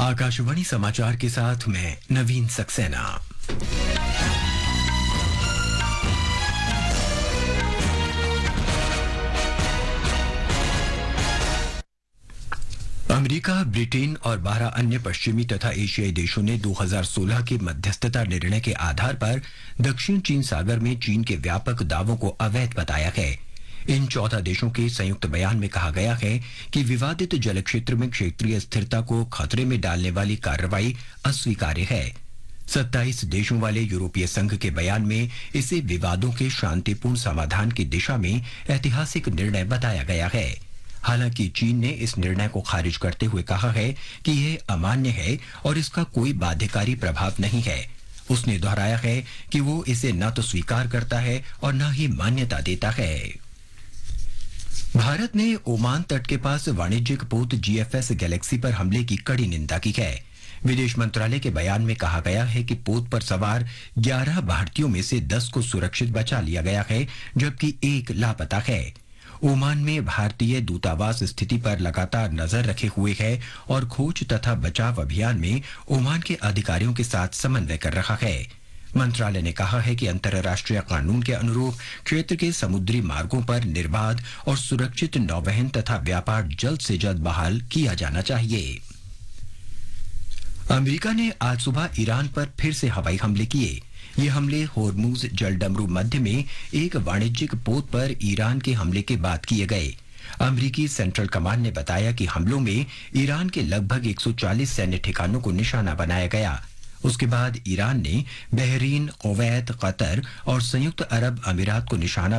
आकाशवाणी समाचार के साथ मैं नवीन सक्सेना। अमेरिका, ब्रिटेन और 12 अन्य पश्चिमी तथा एशियाई देशों ने 2016 के मध्यस्थता निर्णय के आधार पर दक्षिण चीन सागर में चीन के व्यापक दावों को अवैध बताया है। इन 14 देशों के संयुक्त बयान में कहा गया है कि विवादित जल क्षेत्र में क्षेत्रीय स्थिरता को खतरे में डालने वाली कार्रवाई अस्वीकार्य है। 27 देशों वाले यूरोपीय संघ के बयान में इसे विवादों के शांतिपूर्ण समाधान की दिशा में ऐतिहासिक निर्णय बताया गया है। हालांकि चीन ने इस निर्णय को खारिज करते हुए कहा है कि यह अमान्य है और इसका कोई बाध्यकारी प्रभाव नहीं है। उसने दोहराया है कि वो इसे न तो स्वीकार करता है और न ही मान्यता देता है। भारत ने ओमान तट के पास वाणिज्यिक पोत जीएफएस गैलेक्सी पर हमले की कड़ी निंदा की है। विदेश मंत्रालय के बयान में कहा गया है कि पोत पर सवार 11 भारतीयों में से 10 को सुरक्षित बचा लिया गया है, जबकि एक लापता है। ओमान में भारतीय दूतावास स्थिति पर लगातार नजर रखे हुए है और खोज तथा बचाव अभियान में ओमान के अधिकारियों के साथ समन्वय कर रहा है। मंत्रालय ने कहा है कि अंतर्राष्ट्रीय कानून के अनुरूप क्षेत्र के समुद्री मार्गों पर निर्बाध और सुरक्षित नौवहन तथा व्यापार जल्द से जल्द बहाल किया जाना चाहिए। अमेरिका ने आज सुबह ईरान पर फिर से हवाई हमले किए। ये हमले होर्मुज जलडमरू मध्य में एक वाणिज्यिक पोत पर ईरान के हमले के बाद किए गए। अमेरिकी सेंट्रल कमांड ने बताया कि हमलों में ईरान के लगभग 140 सैन्य ठिकानों को निशाना बनाया गया। उसके बाद ईरान ने बहरीन, कुवैत, कतर और संयुक्त अरब अमीरात को निशाना